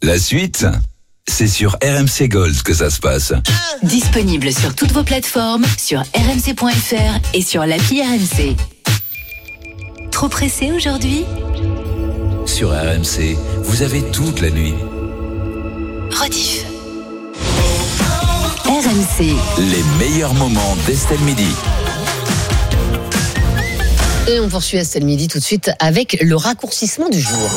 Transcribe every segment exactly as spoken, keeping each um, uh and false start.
La suite, c'est sur R M C Gold que ça se passe. Disponible sur toutes vos plateformes, sur r m c point f r et sur l'appli R M C. Trop pressé aujourd'hui ? Sur R M C, vous avez toute la nuit. Rediff. R M C. Les meilleurs moments d'Estelle Midi. Et on poursuit Estelle Midi tout de suite avec le raccourcissement du jour.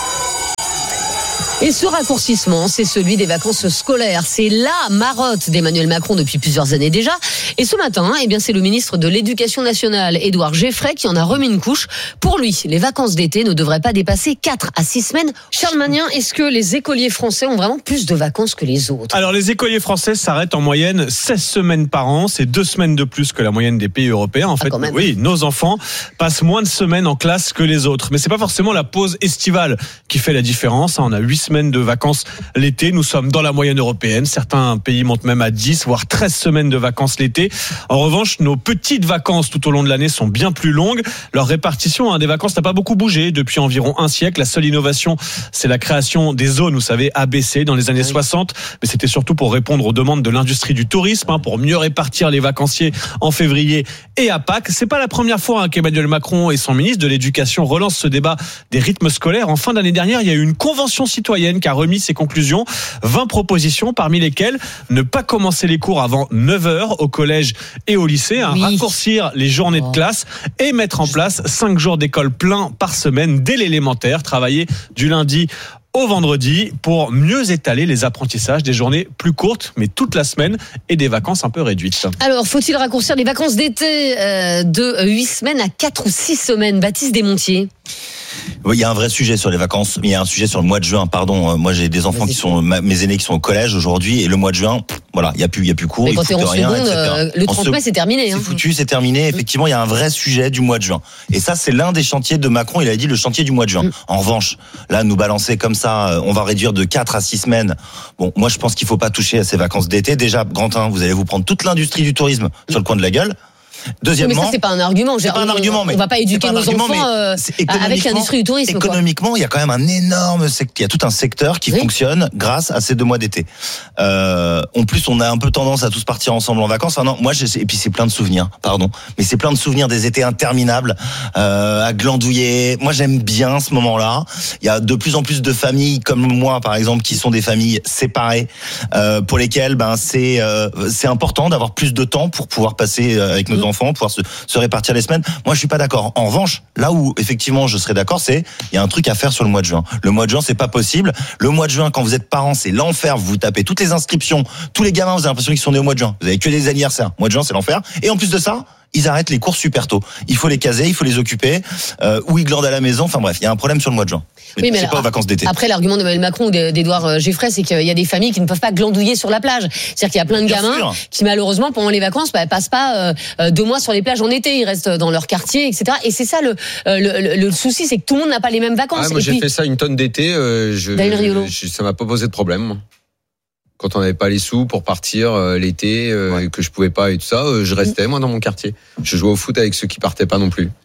Et ce raccourcissement, c'est celui des vacances scolaires. C'est la marotte d'Emmanuel Macron depuis plusieurs années déjà. Et ce matin, eh bien, c'est le ministre de l'Éducation nationale, Édouard Geffray, qui en a remis une couche. Pour lui, les vacances d'été ne devraient pas dépasser quatre à six semaines. Charles Magnin, est-ce que les écoliers français ont vraiment plus de vacances que les autres ? Alors, les écoliers français s'arrêtent en moyenne seize semaines par an. C'est deux semaines de plus que la moyenne des pays européens. En fait, ah, oui, nos enfants passent moins de semaines en classe que les autres. Mais c'est pas forcément la pause estivale qui fait la différence. On a huit semaines de vacances l'été. Nous sommes dans la moyenne européenne. Certains pays montent même à dix, voire treize semaines de vacances l'été. En revanche, nos petites vacances tout au long de l'année sont bien plus longues. Leur répartition hein, des vacances n'a pas beaucoup bougé depuis environ un siècle. La seule innovation, c'est la création des zones, vous savez, A B C dans les années oui. soixante. Mais c'était surtout pour répondre aux demandes de l'industrie du tourisme, hein, pour mieux répartir les vacanciers en février et à Pâques. C'est pas la première fois hein, qu'Emmanuel Macron et son ministre de l'Éducation relancent ce débat des rythmes scolaires. En fin d'année dernière, il y a eu une convention citoyenne qui a remis ses conclusions. vingt propositions, parmi lesquelles ne pas commencer les cours avant neuf heures au collège et au lycée, hein, oui. raccourcir les journées de classe et mettre en place cinq jours d'école plein par semaine dès l'élémentaire, travailler du lundi au vendredi pour mieux étaler les apprentissages, des journées plus courtes mais toute la semaine et des vacances un peu réduites. Alors, faut-il raccourcir les vacances d'été euh, de huit semaines à quatre ou six semaines ? Baptiste Desmontiers. Oui, il y a un vrai sujet sur les vacances. Il y a un sujet sur le mois de juin. Pardon, moi j'ai des enfants Vas-y. qui sont mes aînés qui sont au collège aujourd'hui et le mois de juin, voilà, il y a plus, il y a plus cours. Mais quand t'es en rien, seconde, euh, le trente mai c'est terminé. Hein. C'est foutu, c'est terminé. Effectivement, il y a un vrai sujet du mois de juin. Et ça, c'est l'un des chantiers de Macron. Il a dit le chantier du mois de juin. Mm. En revanche, là, nous balancer comme ça, on va réduire de quatre à six semaines. Bon, moi, je pense qu'il faut pas toucher à ces vacances d'été. Déjà, Grantin, vous allez vous prendre toute l'industrie du tourisme mm. sur le coin de la gueule. Deuxièmement, mais ça c'est pas un argument. C'est pas un argument, mais on va pas éduquer nos enfants euh, avec l'industrie du tourisme. Économiquement, quoi. il y a quand même un énorme secteur, il y a tout un secteur qui oui. fonctionne grâce à ces deux mois d'été. Euh, en plus, on a un peu tendance à tous partir ensemble en vacances. Enfin non, moi, et puis c'est plein de souvenirs, pardon, mais c'est plein de souvenirs des étés interminables euh, à glandouiller. Moi, j'aime bien ce moment-là. Il y a de plus en plus de familles comme moi, par exemple, qui sont des familles séparées, euh, pour lesquelles, ben, c'est euh, c'est important d'avoir plus de temps pour pouvoir passer avec nos mmh. enfants, pouvoir se, se répartir les semaines. Moi, je suis pas d'accord. En revanche, là où effectivement je serais d'accord, c'est il y a un truc à faire sur le mois de juin. Le mois de juin, c'est pas possible. Le mois de juin, quand vous êtes parents, c'est l'enfer. Vous vous tapez toutes les inscriptions, tous les gamins, vous avez l'impression qu'ils sont nés au mois de juin. Vous avez que des anniversaires. Mois de juin, c'est l'enfer. Et en plus de ça, ils arrêtent les cours super tôt. Il faut les caser, il faut les occuper, euh, ou ils glandent à la maison. Enfin bref, il y a un problème sur le mois de juin. Mais oui, mais c'est alors, pas aux vacances d'été. Après, l'argument d'Emmanuel Macron ou d'Édouard Geffray, c'est qu'il y a des familles qui ne peuvent pas glandouiller sur la plage. C'est-à-dire qu'il y a plein de Bien gamins sûr. qui, malheureusement, pendant les vacances, bah, passent pas euh, deux mois sur les plages en été. Ils restent dans leur quartier, et cetera. Et c'est ça le, le, le, le souci, c'est que tout le monde n'a pas les mêmes vacances. Ah, moi, et j'ai puis, fait ça une tonne d'été. Euh, je, je, ça m'a pas posé de problème. Quand on n'avait pas les sous pour partir euh, l'été, euh, ouais. et que je pouvais pas et tout ça, euh, je restais moi dans mon quartier. Je jouais au foot avec ceux qui partaient pas non plus.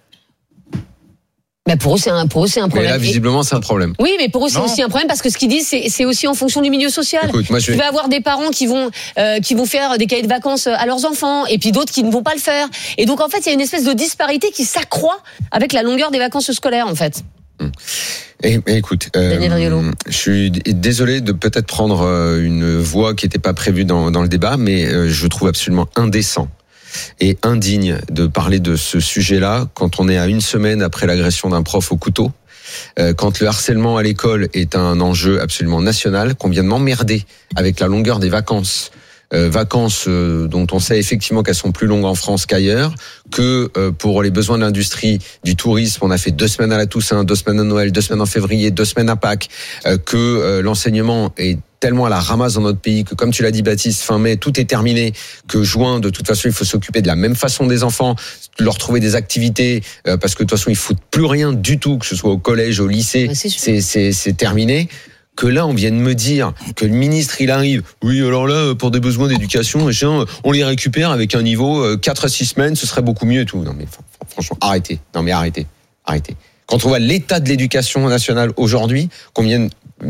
Mais pour eux, c'est un, pour eux, c'est un problème. Mais là, visiblement, c'est un problème. Oui, mais pour eux, c'est non. aussi un problème parce que ce qu'ils disent, c'est, c'est aussi en fonction du milieu social. Écoute, moi, je vais... Tu vas avoir des parents qui vont, euh, qui vont faire des cahiers de vacances à leurs enfants, et puis d'autres qui ne vont pas le faire. Et donc, en fait, il y a une espèce de disparité qui s'accroît avec la longueur des vacances scolaires, en fait. Hum. Et, et écoute, euh, je suis désolé de peut-être prendre une voie qui n'était pas prévue dans, dans le débat, mais je trouve absolument indécent et indigne de parler de ce sujet-là quand on est à une semaine après l'agression d'un prof au couteau, quand le harcèlement à l'école est un enjeu absolument national, qu'on vient de m'emmerder avec la longueur des vacances. Euh, vacances euh, dont on sait effectivement qu'elles sont plus longues en France qu'ailleurs, que euh, pour les besoins de l'industrie du tourisme, on a fait deux semaines à la Toussaint, deux semaines à Noël, deux semaines en février, deux semaines à Pâques, euh, que euh, l'enseignement est tellement à la ramasse dans notre pays que, comme tu l'as dit Baptiste, fin mai, tout est terminé, que juin, de toute façon, il faut s'occuper de la même façon des enfants, leur trouver des activités, euh, parce que de toute façon, ils foutent plus rien du tout, que ce soit au collège, au lycée, ouais, c'est, c'est, c'est, c'est terminé. Que là, on vienne me dire que le ministre, il arrive, oui, alors là, pour des besoins d'éducation, on les récupère avec un niveau quatre à six semaines, ce serait beaucoup mieux et tout. Non, mais franchement, arrêtez. Non, mais arrêtez. Arrêtez. Quand on voit l'état de l'éducation nationale aujourd'hui, qu'on vienne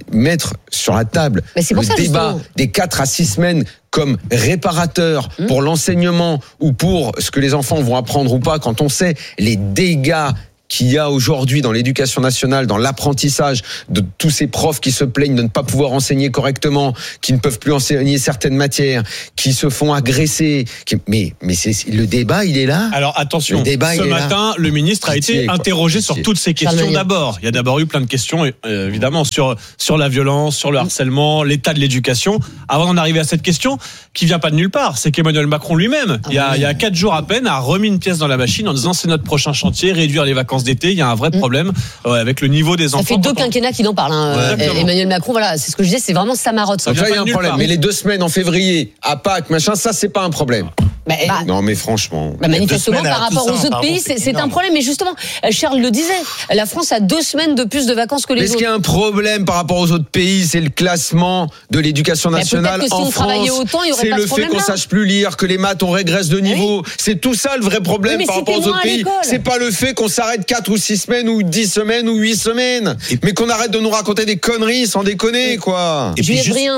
mettre sur la table Mais c'est pour le ça, débat justement. des quatre à six semaines comme réparateur mmh. pour l'enseignement ou pour ce que les enfants vont apprendre ou pas, quand on sait les dégâts qu'il y a aujourd'hui dans l'éducation nationale, dans l'apprentissage de tous ces profs qui se plaignent de ne pas pouvoir enseigner correctement, qui ne peuvent plus enseigner certaines matières, qui se font agresser. Qui... Mais, mais c'est, le débat, il est là. Alors attention, le débat, ce matin, le ministre a Pitié, été quoi. interrogé Pitié. sur toutes ces questions d'abord. Il y a d'abord eu plein de questions, euh, évidemment, sur, sur la violence, sur le harcèlement, l'état de l'éducation. Avant d'en arriver à cette question, qui vient pas de nulle part, c'est qu'Emmanuel Macron lui-même, ah il y a, ouais. il y a quatre jours à peine, a remis une pièce dans la machine en disant c'est notre prochain chantier, réduire les vacances d'été. Il y a un vrai problème euh, avec le niveau des enfants. Ça fait deux quinquennats qu'il en parle. Hein. Ouais, Emmanuel Macron, voilà, c'est ce que je disais, c'est vraiment sa marotte. Donc là, il y a un problème. Mais les deux semaines en février, à Pâques, machin, ça, c'est pas un problème. Bah, bah, non, mais franchement. Bah, manifestement, par rapport aux autres pays, c'est, c'est un problème. Mais justement, Charles le disait, la France a deux semaines de plus de vacances que les mais autres. Mais ce qui est un problème par rapport aux autres pays, c'est le classement de l'éducation nationale si en on France. Autant, il y aurait c'est pas le fait qu'on sache plus lire, que les maths on régresse de niveau. Oui. C'est tout ça le vrai problème oui, par rapport aux autres pays. C'est pas le fait qu'on s'arrête quatre ou six semaines ou dix semaines ou huit semaines, et mais qu'on arrête de nous raconter des conneries sans déconner, quoi. Et puis juste... rien.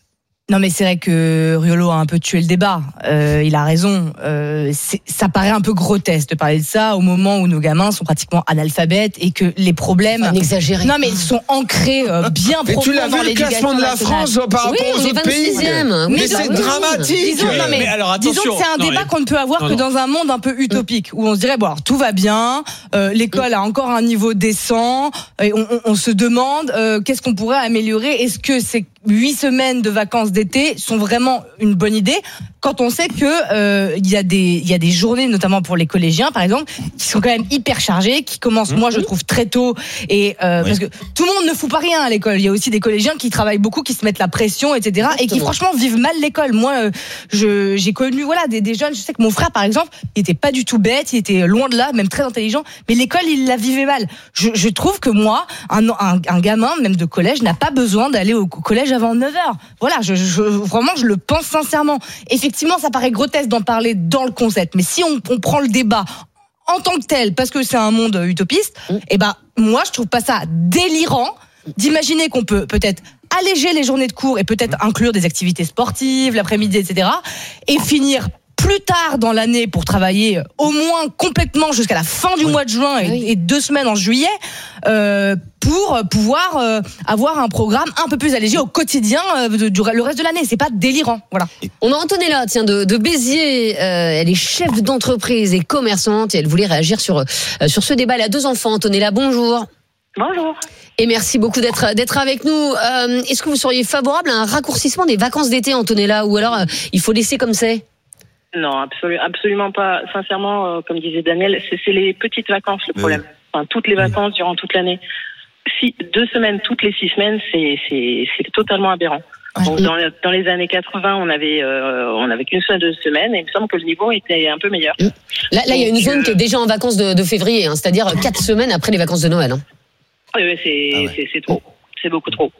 Non mais c'est vrai que Riolo a un peu tué le débat. Euh, il a raison. Euh, c'est, ça paraît un peu grotesque de parler de ça au moment où nos gamins sont pratiquement analphabètes et que les problèmes. Enfin, n'exagérez. Non mais ils sont ancrés euh, bien profondément. Mais tu l'as vu le classement de la France par rapport oui, aux autres pays. Oui, mais c'est dramatique. Disons, non, mais, mais alors attention. Disons que c'est un non, débat mais... qu'on ne peut avoir non, que non. dans un monde un peu utopique où on se dirait bon alors, tout va bien, euh, l'école a encore un niveau décent, et on, on, on se demande euh, qu'est-ce qu'on pourrait améliorer. Est-ce que c'est huit semaines de vacances d'été sont vraiment une bonne idée quand on sait que euh, il y a des il y a des journées notamment pour les collégiens par exemple qui sont quand même hyper chargées, qui commencent mmh. moi je trouve très tôt et euh, oui. parce que tout le monde ne fout pas rien à l'école. Il y a aussi des collégiens qui travaillent beaucoup, qui se mettent la pression, et cetera. Exactement. Et qui franchement vivent mal l'école. Moi euh, je j'ai connu voilà des, des jeunes. Je sais que mon frère par exemple, il était pas du tout bête, il était loin de là, même très intelligent, mais l'école il la vivait mal. Je, je trouve que moi un, un un gamin même de collège n'a pas besoin d'aller au collège avant neuf heures. Voilà, je, je, vraiment, je le pense sincèrement. Effectivement, ça paraît grotesque d'en parler dans le concept, mais si on, on prend le débat en tant que tel, parce que c'est un monde utopiste, mmh. eh ben, moi, je trouve pas ça délirant d'imaginer qu'on peut peut-être alléger les journées de cours et peut-être inclure des activités sportives, l'après-midi, et cetera, et finir plus tard dans l'année pour travailler au moins complètement jusqu'à la fin du oui. mois de juin et, oui. et deux semaines en juillet euh, pour pouvoir euh, avoir un programme un peu plus allégé au quotidien euh, de, du le reste de l'année. C'est pas délirant, voilà. On a Antonella, tiens, de, de Béziers. Euh, elle est chef d'entreprise et commerçante et elle voulait réagir sur euh, sur ce débat. Elle a deux enfants. Antonella, bonjour. Bonjour. Et merci beaucoup d'être d'être avec nous. Euh, est-ce que vous seriez favorable à un raccourcissement des vacances d'été, Antonella, ou alors euh, il faut laisser comme c'est? Non, absolu, absolument pas. Sincèrement, euh, comme disait Daniel, c'est, c'est les petites vacances le problème. Oui. Enfin, toutes les vacances durant toute l'année. Si, deux semaines toutes les six semaines, c'est, c'est, c'est totalement aberrant. Donc, dans, dans les années quatre-vingts, on avait, euh, on avait qu'une seule deux semaines, et il me semble que le niveau était un peu meilleur. Là, là, il y a une zone euh... qui est déjà en vacances de, de février, hein, c'est-à-dire quatre semaines après les vacances de Noël. Hein. Oui, oui, c'est, ah ouais. c'est, c'est trop. C'est beaucoup trop.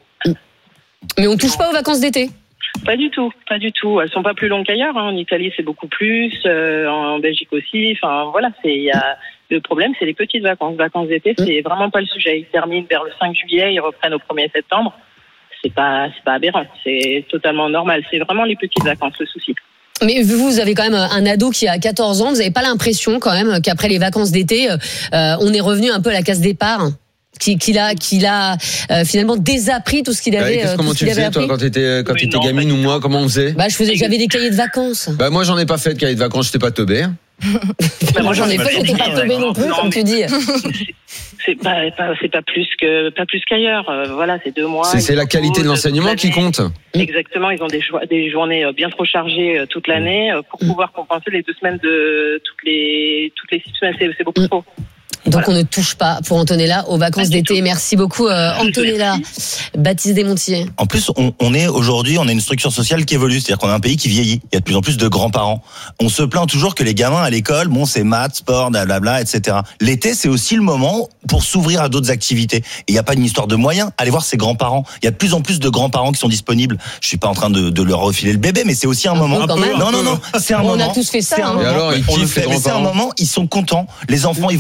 Mais on touche pas aux vacances d'été? Pas du tout, pas du tout. Elles sont pas plus longues qu'ailleurs. Hein. En Italie, c'est beaucoup plus. Euh, en Belgique aussi. Enfin, voilà. C'est, il y a le problème, c'est les petites vacances. Vacances d'été, c'est vraiment pas le sujet. Ils terminent vers le cinq juillet, ils reprennent au premier septembre. C'est pas, c'est pas aberrant. C'est totalement normal. C'est vraiment les petites vacances le souci. Mais vous avez quand même un ado qui a quatorze ans. Vous avez pas l'impression quand même qu'après les vacances d'été, euh, on est revenu un peu à la case départ? Qu'il a, qu'il a euh, finalement désappris tout ce qu'il avait. Bah, comment tu faisais toi quand t'étais quand oui, t'étais non, gamine ou moi? Comment on faisait? Bah je faisais, j'avais des cahiers de vacances. Bah moi j'en ai pas fait de cahiers de vacances, j'étais pas teubé. Bah, moi j'en ai fait, j'étais pas teubé non plus, non, comme tu dis. C'est pas, pas, c'est pas plus que, pas plus qu'ailleurs. Euh, voilà, c'est deux mois. C'est, c'est la qualité de l'enseignement qui compte. Exactement, ils ont des, jo- des journées bien trop chargées toute l'année pour pouvoir compenser les deux semaines de toutes les, toutes les six semaines. C'est, c'est beaucoup trop. Donc voilà. On ne touche pas pour Antonella aux vacances d'été. Merci beaucoup euh, Antonella. Baptiste Desmontiers. En plus, on, on est aujourd'hui, on a une structure sociale qui évolue, c'est-à-dire qu'on a un pays qui vieillit. Il y a de plus en plus de grands-parents. On se plaint toujours que les gamins à l'école, bon, c'est maths, sport, blablabla, et cetera. L'été, c'est aussi le moment pour s'ouvrir à d'autres activités. Et il n'y a pas une histoire de moyens. Allez voir ses grands-parents. Il y a de plus en plus de grands-parents qui sont disponibles. Je suis pas en train de, de leur refiler le bébé, mais c'est aussi un, un moment. Quand même. Non, non, non, c'est un on moment. On a tous fait ça. C'est un hein. moment. Alors, on le fait, mais c'est un moment. Ils sont contents. Les enfants, ils vont voir d'autres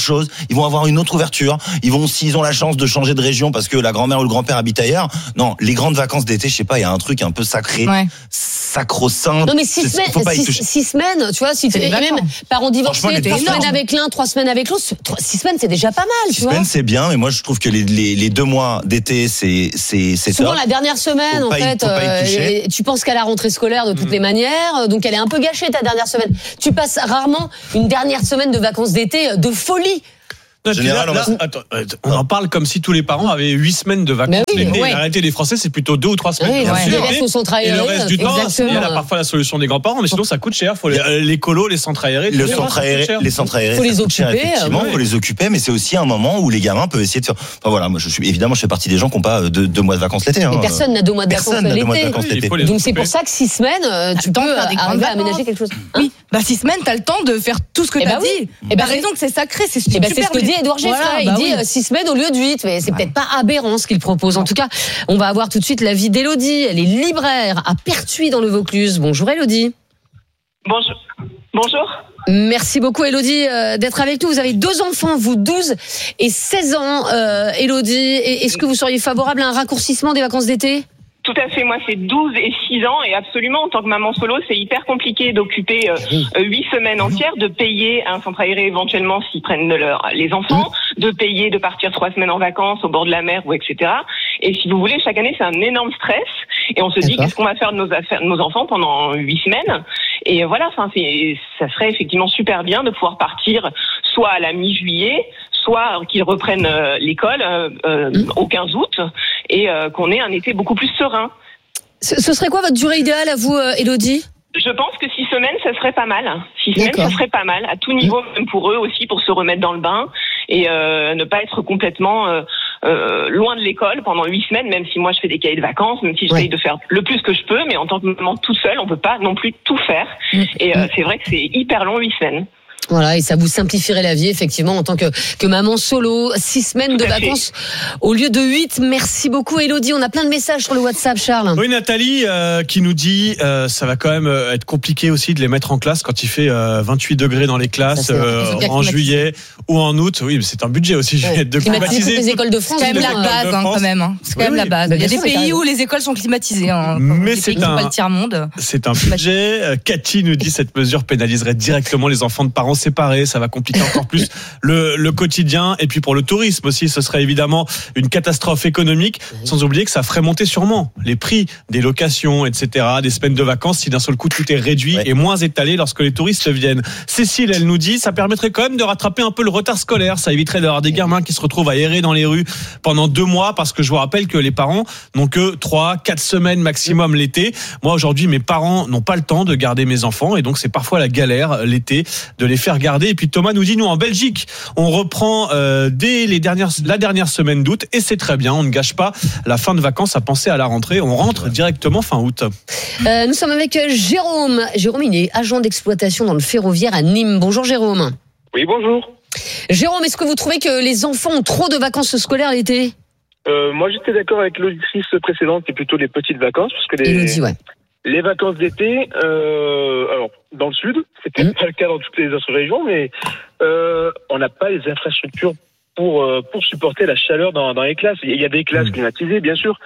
chose. Ils vont avoir une autre ouverture. Ils vont, s'ils ont la chance de changer de région parce que la grand-mère ou le grand-père habite ailleurs. Non, les grandes vacances d'été, je sais pas, il y a un truc un peu sacré, Ouais. sacro-saint. Non mais six semaines, Faut pas y six, toucher. six semaines, tu vois, si tu des et même vacances. parents divorcés, Franchement, les trois deux semaines semaines. avec l'un, trois semaines avec l'autre, trois- six semaines c'est déjà pas mal, Six tu vois. semaines, c'est bien, mais moi, je trouve que les, les, les deux mois d'été, c'est, c'est, c'est Souvent top. la dernière semaine, Faut en pas y- fait, faut pas y euh, toucher. et tu penses qu'à la rentrée scolaire de toutes les manières, donc elle est un peu gâchée ta dernière semaine. Tu passes rarement une dernière semaine de vacances d'été de folie. Non, puis Général, là, on là, va- attends, euh, on en parle comme si tous les parents avaient huit semaines de vacances Mais oui, l'été. ouais. La réalité des Français, c'est plutôt deux ou trois semaines. Oui, de ouais. vacances Le l'été. reste au centre Et le aéré, reste du temps, exactement. il y a là, parfois la solution des grands-parents, mais sinon ça coûte cher. Faut les, euh, les colos, les centres aérés, Le tout ça, centre ça coûte aéré, cher. les centres aérés, Faut ça les coûte cher, occuper, effectivement, ouais. faut les occuper, mais c'est aussi un moment où les gamins peuvent essayer de faire. Enfin voilà, moi je suis évidemment, je fais partie des gens qui n'ont pas euh, deux, deux mois de vacances l'été. Hein. Mais personne n'a deux mois de vacances Personne n'a deux mois de l'été. vacances Oui, il l'été. faut les Donc c'est occuper. pour ça que six semaines, euh, tu Attends, peux faire des grandes arriver à vacances. aménager quelque chose. Hein Oui, bah six semaines, t'as le temps de faire tout ce que Eh t'as bah oui. dit. Eh T'as bah, raison que c'est sacré, c'est Eh ben, super. c'est ce que dit Édouard Geffray. Voilà, il bah dit oui. euh, six semaines au lieu de huit, mais c'est peut-être pas aberrant ce qu'il propose. En tout cas, on va avoir tout de suite l'avis d'Élodie. Elle est libraire à Pertuis dans le Vaucluse. Bonjour Élodie. Bonjour. Bonjour. Merci beaucoup Élodie euh, d'être avec nous. Vous avez deux enfants, vous douze et seize ans, euh, Élodie. Et est-ce que vous seriez favorable à un raccourcissement des vacances d'été ? Tout à fait, moi c'est douze et six ans et absolument en tant que maman solo c'est hyper compliqué d'occuper euh, huit semaines entières, de payer un centre aéré éventuellement s'ils prennent de leur, les enfants, de payer, de partir trois semaines en vacances au bord de la mer ou et cetera. Et si vous voulez, chaque année c'est un énorme stress et on se dit D'accord. qu'est-ce qu'on va faire de nos affaires, de nos enfants pendant huit semaines. Et voilà, enfin c'est, ça serait effectivement super bien de pouvoir partir soit à la mi-juillet, soit qu'ils reprennent euh, l'école euh, euh, Mmh. au quinze août et euh, qu'on ait un été beaucoup plus serein. Ce, ce serait quoi votre durée idéale à vous, euh, Élodie ? Je pense que six semaines, ça serait pas mal. Six semaines, D'accord. ça serait pas mal. À tout niveau, même pour eux aussi, pour se remettre dans le bain et euh, ne pas être complètement euh, euh, loin de l'école pendant huit semaines, même si moi je fais des cahiers de vacances, même si j'essaye Ouais. de faire le plus que je peux, mais en tant que maman toute seule, on peut pas non plus tout faire. Et euh, c'est vrai que c'est hyper long, huit semaines. Voilà, et ça vous simplifierait la vie, effectivement, en tant que, que maman solo. Six semaines de Tout à fait. vacances au lieu de huit. Merci beaucoup, Élodie. On a plein de messages sur le WhatsApp, Charles. Oui, Nathalie euh, qui nous dit euh, ça va quand même euh, être compliqué aussi de les mettre en classe quand il fait euh, vingt-huit degrés dans les classes Ça, c'est vrai. euh, Il faut bien en climatiser. juillet ou en août. Oui, mais c'est un budget aussi Ouais. de Climatiser climatiser. toutes les écoles de France. C'est quand même sinon, la euh, base, hein, quand même. hein. C'est quand Oui, même oui. la base. Bah, Il y a bien des sûr, pays t'as où les écoles sont climatisées. Hein. Mais Des c'est pays qui sont un- pas le tiers-monde. C'est un budget. Euh, Cathy nous dit cette mesure pénaliserait directement les enfants de parents séparés. Ça va compliquer encore plus le, le quotidien. Et puis pour le tourisme aussi, ce serait évidemment une catastrophe économique. Sans oublier que ça ferait monter sûrement les prix des locations, et cetera, des semaines de vacances si d'un seul coup tout est réduit Ouais. et moins étalé lorsque les touristes viennent. Cécile, elle nous dit, ça permettrait quand même de rattraper un peu le retard scolaire. Ça éviterait d'avoir des gamins qui se retrouvent à errer dans les rues pendant deux mois parce que je vous rappelle que les parents n'ont que trois, quatre semaines maximum l'été. Moi, aujourd'hui, mes parents n'ont pas le temps de garder mes enfants et donc c'est parfois la galère l'été de les faire garder. Et puis Thomas nous dit, nous en Belgique, on reprend euh, dès les dernières, la dernière semaine d'août et c'est très bien. On ne gâche pas la fin de vacances à penser à la rentrée. On rentre directement fin août. Euh, nous sommes avec euh, Jérôme. Jérôme, il est agent d'exploitation dans le ferroviaire à Nîmes. Bonjour Jérôme. Oui, bonjour. Jérôme, est-ce que vous trouvez que les enfants ont trop de vacances scolaires l'été ? Euh, moi, j'étais d'accord avec l'auditrice précédente, c'est plutôt les petites vacances, parce que les, Élodie, ouais. les vacances d'été, euh, alors dans le sud, c'est peut-être Mmh. pas le cas dans toutes les autres régions, mais euh, on n'a pas les infrastructures pour euh, pour supporter la chaleur dans, dans les classes. Il y a des classes Mmh. climatisées, bien sûr,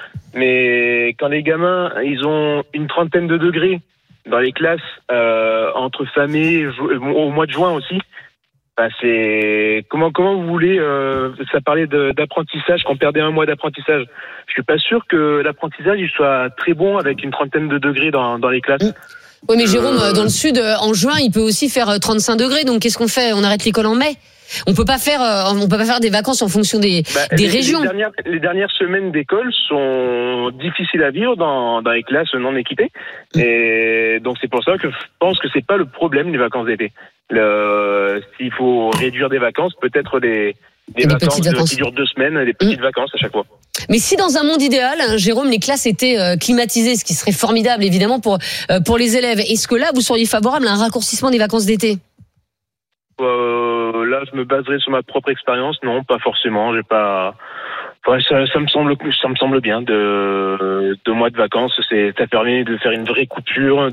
mais quand les gamins, ils ont une trentaine de degrés dans les classes euh, entre fin mai, ju- au mois de juin aussi. Bah, c'est comment comment vous voulez euh, ça parlait de, d'apprentissage, qu'on perdait un mois d'apprentissage. Je suis pas sûr que l'apprentissage il soit très bon avec une trentaine de degrés dans dans les classes. Oui, mais Jérôme, Euh, dans le sud, euh, en juin, il peut aussi faire euh, trente-cinq degrés. Donc, qu'est-ce qu'on fait ? On arrête l'école en mai ? On peut pas faire, euh, on peut pas faire des vacances en fonction des, Bah, des les, régions. Les dernières, les dernières semaines d'école sont difficiles à vivre dans, dans les classes non équipées. Et donc c'est pour ça que je pense que c'est pas le problème les vacances d'été. Le, s'il faut réduire des vacances, peut-être des, des, Et des vacances, petites de- vacances. qui durent deux semaines, des petites vacances à chaque fois. Mais si dans un monde idéal, hein, Jérôme, les classes étaient euh, climatisées, ce qui serait formidable évidemment pour euh, pour les élèves, est-ce que là vous seriez favorable à un raccourcissement des vacances d'été ? Euh, là, je me baserai sur ma propre expérience. Non, pas forcément. J'ai pas. Ouais, ça, ça me semble, ça me semble bien. De deux mois de vacances, c'est, ça permet de faire une vraie coupure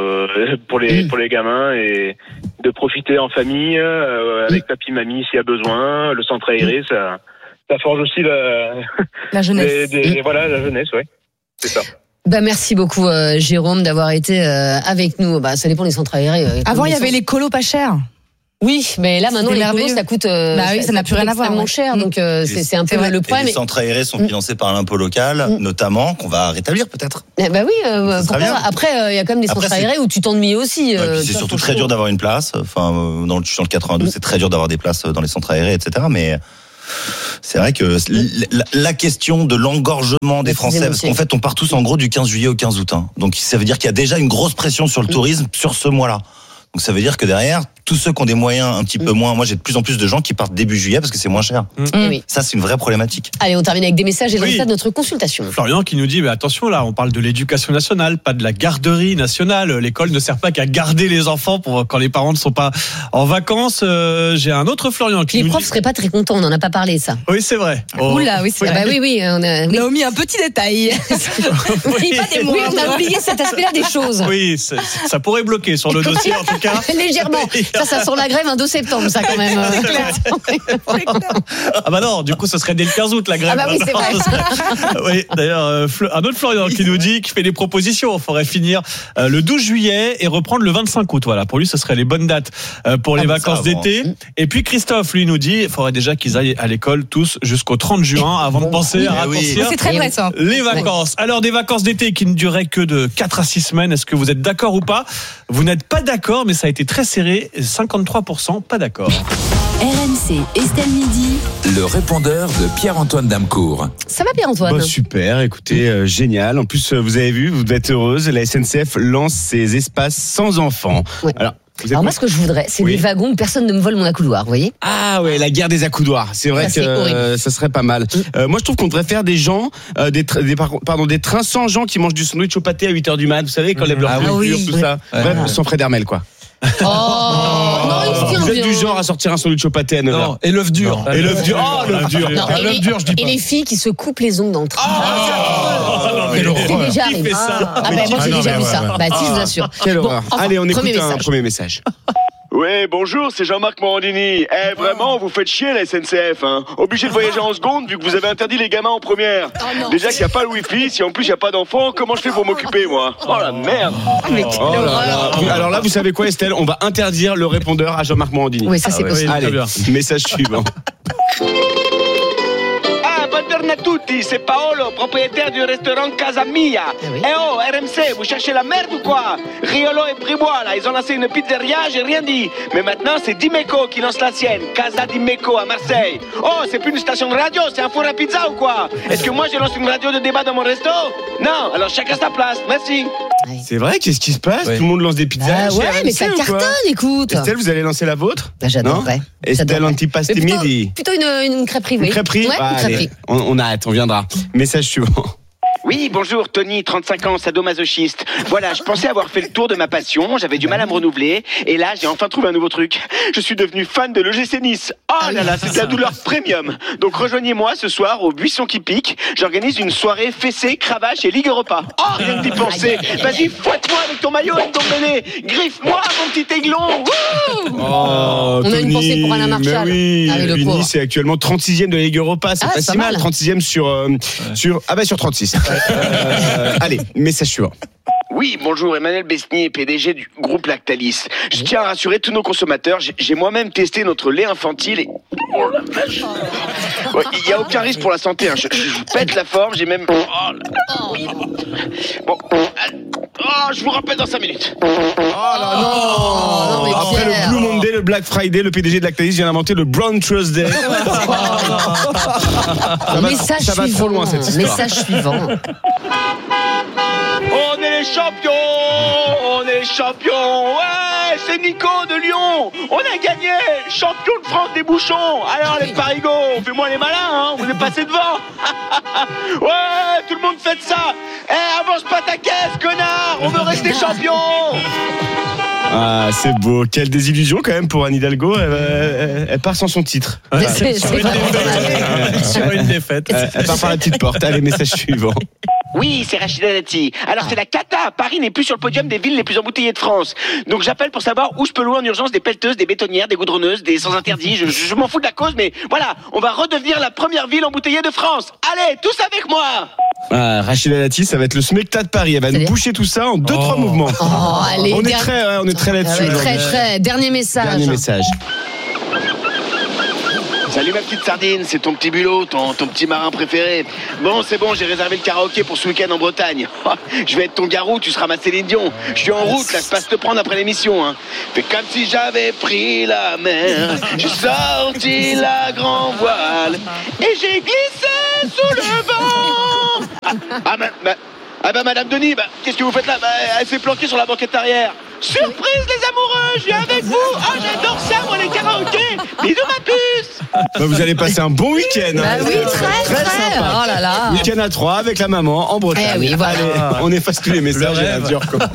de pour les pour les gamins et de profiter en famille euh, avec papy, mamie s'il y a besoin. Le centre aéré, ça, ça forge aussi la la jeunesse. Des, des, voilà, la jeunesse, ouais. C'est ça. Bah merci beaucoup euh, Jérôme d'avoir été euh, avec nous. Bah ça dépend des centres aérés. Euh, Avant il y avait centres... les colos pas chers. Oui, mais là maintenant les colos ça coûte euh, bah oui, ça, ça n'a plus rien à voir. Extrêmement cher, donc euh, c'est, c'est un peu le problème. Et les centres aérés sont financés par l'impôt local, mm. notamment, qu'on va rétablir peut-être. Eh bah oui, euh, pourquoi, après il euh, y a quand même des centres après, aérés où tu t'ennuies aussi. Euh, ouais, c'est surtout très dur d'avoir une place. Enfin, dans le, dans le quatre-vingt-douze, mm. c'est très dur d'avoir des places dans les centres aérés, et cetera. Mais c'est vrai que la, la question de l'engorgement des Français, parce qu'en fait on part tous en gros du quinze juillet au quinze août. Hein. Donc ça veut dire qu'il y a déjà une grosse pression sur le tourisme sur ce mois-là. Donc ça veut dire que derrière, tous ceux qui ont des moyens un petit peu moins, moi j'ai de plus en plus de gens qui partent début juillet parce que c'est moins cher. Mmh. Oui. Ça c'est une vraie problématique. Allez, on termine avec des messages et oui. résultats de notre consultation. Florian qui nous dit, mais attention là, on parle de l'éducation nationale, pas de la garderie nationale. L'école ne sert pas qu'à garder les enfants pour quand les parents ne sont pas en vacances. Euh, j'ai un autre Florian qui les nous dit... Les profs seraient pas très contents, on n'en a pas parlé ça. Oui c'est vrai. Oh. Oula, oui c'est oui. vrai. Ah bah oui, oui, on a, oui. on a omis un petit détail. oui, pas des mots, oui, on a oublié cet aspect-là des choses. Oui, ça pourrait bloquer sur le dossier en tout cas. Légèrement. Ça, ça sent la grève un deux septembre, ça quand même. C'est clair. C'est clair. Ah bah non, du coup, ce serait dès le quinze août la grève. Ah bah oui, c'est vrai. Oui, d'ailleurs, un autre Florian qui nous dit, qui fait des propositions. Il faudrait finir le douze juillet et reprendre le vingt-cinq août. Voilà, pour lui, ce serait les bonnes dates pour les ah vacances d'été. Et puis Christophe, lui, nous dit, il faudrait déjà qu'ils aillent à l'école tous jusqu'au trente juin avant de penser oui, à raccourcir oui. C'est très vrai, ça. les vacances. Alors, des vacances d'été qui ne duraient que de quatre à six semaines. Est-ce que vous êtes d'accord ou pas? Vous n'êtes pas d'accord, mais ça a été très serré. cinquante-trois pour cent pas d'accord. R M C, Estelle Midi. Le répondeur de Pierre-Antoine Damecourt. Ça va Pierre-Antoine? Bah, super, écoutez, euh, génial. En plus, vous avez vu, vous devez être heureuse, la S N C F lance ses espaces sans enfants. Ouais. Alors, Alors moi, ce que je voudrais, c'est oui. des wagons où personne ne me vole mon accoudoir, vous voyez? Ah ouais, la guerre des accoudoirs. C'est vrai ça, que euh, ça serait pas mal. Mmh. Euh, moi, je trouve qu'on devrait faire des gens, euh, des, tra- des, pardon, des trains sans gens qui mangent du sandwich au pâté à huit heures du mat. Vous savez, quand mmh. lèvent leur ah, oui. tout oui. ça. Ouais. Bref, sans Fred Hermel, quoi. Oh, non, il se tient vous êtes bien. du genre à sortir un sandwich au pâté à neuf heures. Et l'œuf dur. Non. Et l'œuf dur. Oh, l'œuf dur. Non, et, l'œuf les, dur, je dis pas. Et les filles qui se coupent les ongles dans le train. Ah, c'est déjà arrivé. Ah, ah, bah, moi, j'ai déjà vu ça. Bah, si, je vous assure. Quelle horreur. Allez, on écoute un premier message. Ouais, bonjour, c'est Jean-Marc Morandini. Eh, vraiment, vous faites chier la S N C F, hein. Obligé de voyager en seconde vu que vous avez interdit les gamins en première. Oh, déjà qu'il n'y a pas le wifi, si en plus il n'y a pas d'enfants, comment je fais pour m'occuper, moi? Oh la merde. Ah, mais quelle oh là horreur. là. Alors là, vous savez quoi, Estelle? On va interdire le répondeur à Jean-Marc Morandini. Oui, ça c'est ah, possible. Ouais, allez, message suivant. Buongiorno a tutti, c'est Paolo, propriétaire du restaurant Casa Mia. Ah oui. Eh oh, R M C, vous cherchez la merde ou quoi? Riolo et Bribois, là, ils ont lancé une pizzeria, j'ai rien dit. Mais maintenant, c'est Dimeco qui lance la sienne, Casa Dimeco à Marseille. Oh, c'est plus une station de radio, c'est un four à pizza ou quoi? Est-ce que moi, je lance une radio de débat dans mon resto? Non, alors chacun sa place, merci. C'est vrai, qu'est-ce qui se passe? Ouais. Tout le monde lance des pizzas. Ah ouais, R M C, mais ça cartonne, écoute. Estelle, vous allez lancer la vôtre? Bah, j'adorerais. Estelle Antipasti Midi. Plutôt une, une crêperie, oui. Une crêperie? Ouais, bah, une crêperie. Allez, on, on arrête, on viendra. Message suivant. Oui, bonjour, Tony, trente-cinq ans, sadomasochiste. Voilà, je pensais avoir fait le tour de ma passion, j'avais du mal à me renouveler, et là, j'ai enfin trouvé un nouveau truc. Je suis devenu fan de l'O G C Nice. Oh là là, c'est de la douleur premium. Donc rejoignez-moi ce soir au Buisson qui pique. J'organise une soirée fessée, cravache et Ligue Europa. Oh, rien que d'y penser. Vas-y, fouette-moi avec ton maillot et ton bonnet. Griffe-moi, mon petit aiglon. Oh, on Tony, a une pensée pour Alain Marchal. Oui, ah, oui Nice est actuellement trente-sixième de la Ligue Europa. C'est ah, pas si mal. trente-sixième sur, euh, ouais. sur, ah bah sur trente-six. Euh, allez, message suivant. Oui, bonjour, Emmanuel Besnier, P D G du groupe Lactalis. Je tiens à rassurer tous nos consommateurs, j'ai, j'ai moi-même testé notre lait infantile et... Oh la vache. Ouais, il n'y a aucun risque pour la santé, hein. je, je vous pète la forme, j'ai même... Oh, là... oui. Bon, oh, je vous rappelle dans cinq minutes. Oh là non, oh, non après le Blue Monday, le Black Friday, le P D G de Lactalis vient d'inventer le Brown Tuesday. Oh, ça va, message ça va suivant. trop loin cette histoire. Message suivant. On est les champions, on est les champions, ouais, c'est Nico de Lyon, on a gagné, champion de France des bouchons. Alors les parigots, fais-moi les malins, hein, vous êtes passés devant. Ouais, tout le monde fait ça. Eh, avance pas ta caisse, connard, on veut rester champion. Ah, c'est beau. Quelle désillusion quand même pour Anne Hidalgo. Elle, elle, elle part sans son titre. Ouais, c'est, sur, c'est une défaite. sur une défaite. Elle, elle part par la petite porte. Allez, message suivant. Oui, c'est Rachida Dati. Alors c'est la cata. Paris n'est plus sur le podium des villes les plus embouteillées de France. Donc j'appelle pour savoir où je peux louer en urgence des pelleteuses, des bétonnières, des goudronneuses, des sans interdits. Je, je, je m'en fous de la cause, mais voilà, on va redevenir la première ville embouteillée de France. Allez, tous avec moi. Ah, Rachida Dati, ça va être le Smecta de Paris. Elle va nous boucher tout ça en deux, Oh. trois mouvements. Oh, allez, on, est der- très, ouais, on est très là-dessus. Ah ouais, aujourd'hui. très, très. Dernier message. Dernier message. Salut ma petite sardine, c'est ton petit bulot, ton, ton petit marin préféré. Bon, c'est bon, j'ai réservé le karaoké pour ce week-end en Bretagne. Je vais être ton garou, tu seras ma Céline Dion. Je suis en route, là, je passe te prendre après l'émission. Hein. Fais comme si j'avais pris la mer. J'ai sorti la grand voile et j'ai glissé sous le vent. Ah, ah, bah, bah, ah bah Madame Denis, bah, qu'est-ce que vous faites là? Bah, elle s'est planquée sur la banquette arrière. Surprise les amoureux, je viens avec vous. Ah, j'adore ça, moi les karaokés. Bisous ma puce. Bah, vous allez passer un bon week-end. Bah hein. oui, très, très. sympa. Oh là là. Week-end à trois avec la maman en Bretagne. Eh oui, voilà. Allez, on efface tous les messages. Le et la rêve. dure, quoi.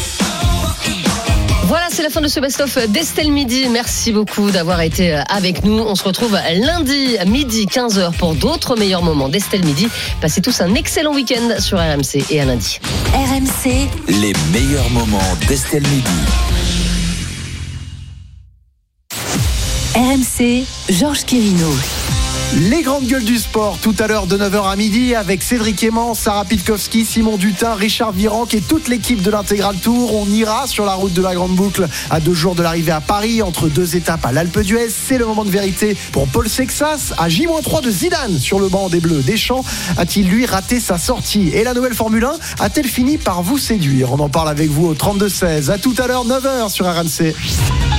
Voilà, c'est la fin de ce best-of d'Estelle Midi. Merci beaucoup d'avoir été avec nous. On se retrouve lundi midi quinze heures pour d'autres meilleurs moments d'Estelle Midi. Passez tous un excellent week-end sur R M C et à lundi. R M C, Les meilleurs moments d'Estelle Midi. R M C, Georges Quirino. Les grandes gueules du sport, tout à l'heure de neuf heures à midi avec Cédric Aimant, Sarah Pitkowski, Simon Dutin, Richard Virenque et toute l'équipe de l'Intégral Tour. On ira sur la route de la Grande Boucle à deux jours de l'arrivée à Paris, entre deux étapes à l'Alpe d'Huez. C'est le moment de vérité pour Paul Sexas à J moins trois de Zidane sur le banc des Bleus. Deschamps a-t-il lui raté sa sortie? Et la nouvelle Formule un a-t-elle fini par vous séduire? On en parle avec vous au trente-deux seize. À tout à l'heure, neuf heures sur R M C.